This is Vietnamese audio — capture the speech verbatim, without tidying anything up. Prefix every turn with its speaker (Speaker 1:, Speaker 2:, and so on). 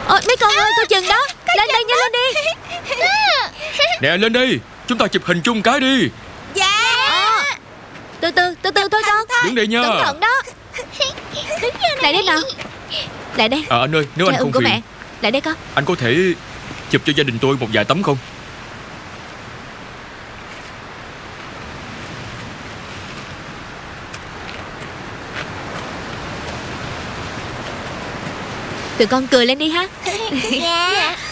Speaker 1: Ôi, mấy con ơi, coi chừng đó. Lên đây, nhanh lên đi.
Speaker 2: Nè, lên đi, chúng ta chụp hình chung cái đi.
Speaker 3: Dạ.
Speaker 1: à, Từ từ, từ từ thôi con.
Speaker 2: Đứng đây nha.
Speaker 1: Cẩn thận đó. Lại đây nào. Lại đây.
Speaker 2: À anh ơi, nếu
Speaker 1: Cha
Speaker 2: anh
Speaker 1: ưng
Speaker 2: không
Speaker 1: của
Speaker 2: phiền,
Speaker 1: mẹ. Lại đây con.
Speaker 2: anh có thể chụp cho gia đình tôi một vài tấm không?
Speaker 1: Tụi con cười lên đi ha.
Speaker 3: Dạ.